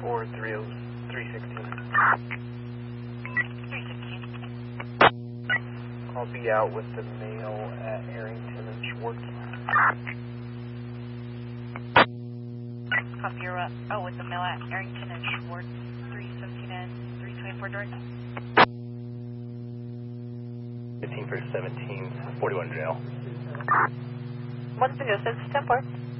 for 316. 316. I'll be out with the mail at Arrington and Schwartz. Copy your, with the mail at Arrington and Schwartz, 317 and 324 direct. 15 for 17, 41 jail. 106, 10-4.